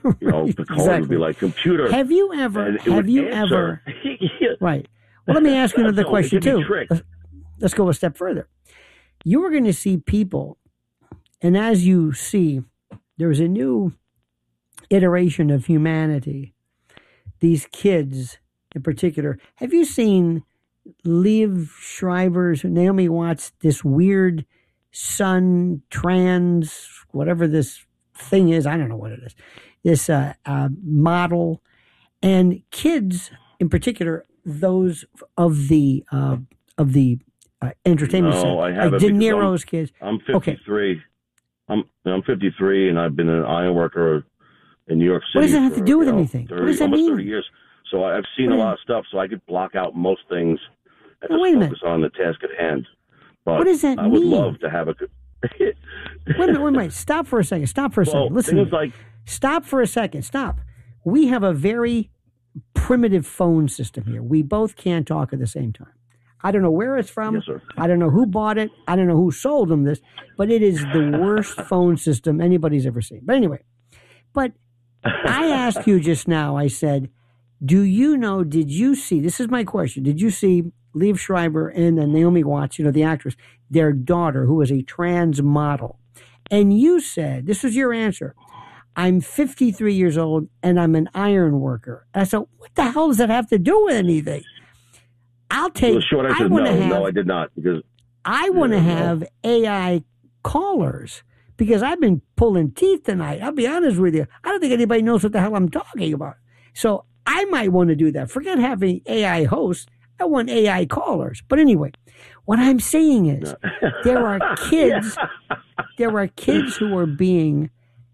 The call would be like, computer. Have you ever? Right. Well, let me ask you another question too. Let's go a step further. You are going to see people, and as you see, there's a new iteration of humanity. These kids, in particular, have you seen Liev Schreiber's, Naomi Watts, this weird sun trans, whatever this thing is, I don't know what it is, this model, and kids in particular, those of the entertainment No, set, I haven't, like De Niro's kids. I'm 53. Okay. I'm 53, and I've been an iron worker in New York City. What does that have to do with anything? 30, what does that almost mean? 30 years. So I've seen a lot of stuff, so I could block out most things and just wait a focus on the task at hand. But what does that mean? I would love to have a... wait a minute. Stop for a second. Listen. Stop for a second. Stop. We have a very primitive phone system here. We both can't talk at the same time. I don't know where it's from. Yes, sir. I don't know who bought it. I don't know who sold them this, but it is the worst phone system anybody's ever seen. But anyway, I asked you just now, I said, did you see, this is my question, did you see Liev Schreiber and Naomi Watts, the actress, their daughter, who was a trans model? And you said, this was your answer, I'm 53 years old and I'm an iron worker. I said, what the hell does that have to do with anything? I'll take. Well, short answer, no, I did not, because I want to have AI callers because I've been pulling teeth tonight. I'll be honest with you. I don't think anybody knows what the hell I'm talking about. So I might want to do that. Forget having AI hosts. I want AI callers. But anyway, what I'm saying is there are kids. There are kids who are being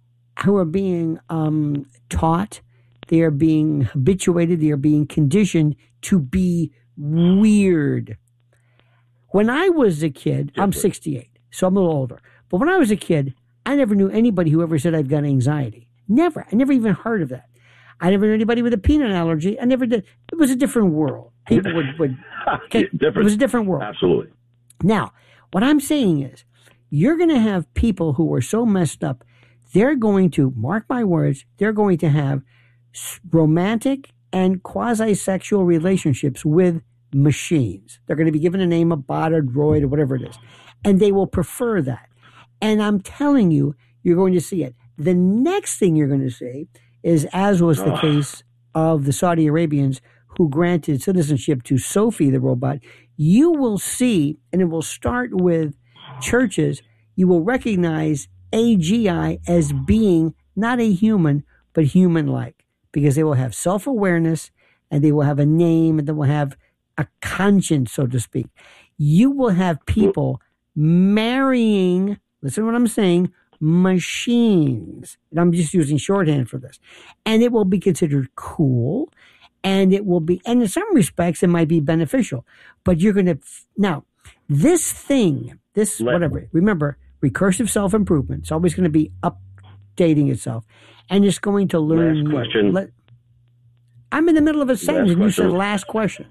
taught. They are being habituated. They are being conditioned to be weird. When I was a kid, I'm 68, so I'm a little older. But when I was a kid, I never knew anybody who ever said I've got anxiety. Never. I never even heard of that. I never knew anybody with a peanut allergy. I never did. It was a different world. People would it was a different world. Absolutely. Now, what I'm saying is, you're going to have people who are so messed up, they're going to, mark my words, they're going to have romantic and quasi-sexual relationships with machines. They're going to be given a name, a bot, a droid, or whatever it is. And they will prefer that. And I'm telling you, you're going to see it. The next thing you're going to see is, as was the case of the Saudi Arabians who granted citizenship to Sophie, the robot, you will see, and it will start with churches, you will recognize AGI as being not a human, but human-like, because they will have self-awareness, and they will have a name, and they will have a conscience, so to speak. You will have people marrying, listen to what I'm saying, machines. And I'm just using shorthand for this. And it will be considered cool, and it will be, and in some respects, it might be beneficial. But you're going to, now, this thing, whatever, remember, recursive self-improvement, it's always going to be updating itself. And it's going to learn. Last question. I'm in the middle of a sentence, and you said last question.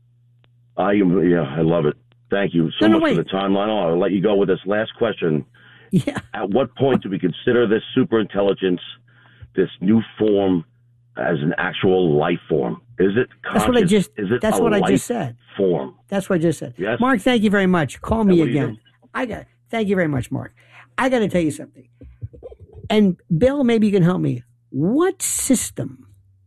I love it. Thank you so much for the timeline. I'll let you go with this last question. Yeah. At what point do we consider this superintelligence, this new form, as an actual life form? Is it conscious? That's what I just said. Form. That's what I just said. Yes. Mark, thank you very much. Call me again. Thank you very much, Mark. I got to tell you something. And Bill, maybe you can help me. What system?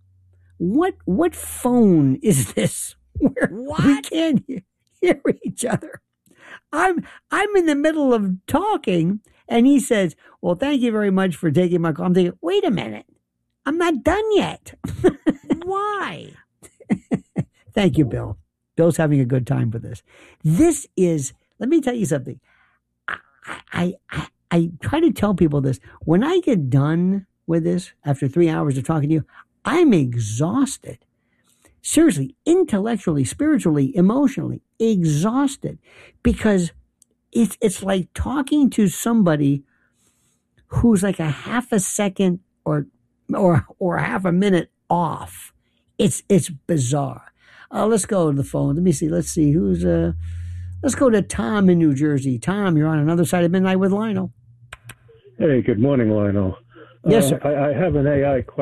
What phone is this where we can't hear each other? I'm in the middle of talking, and he says, "Well, thank you very much for taking my call." I'm thinking, wait a minute, I'm not done yet. Why? Thank you, Bill. Bill's having a good time with this. This is. Let me tell you something. I try to tell people this. When I get done with this, after 3 hours of talking to you, I'm exhausted. Seriously, intellectually, spiritually, emotionally, exhausted. Because it's like talking to somebody who's like a half a second or half a minute off. It's bizarre. Let's go to the phone. Let me see. Let's see who's let's go to Tom in New Jersey. Tom, you're on another side of midnight with Lionel. Hey, good morning, Lionel. Yes, sir. I have an AI question.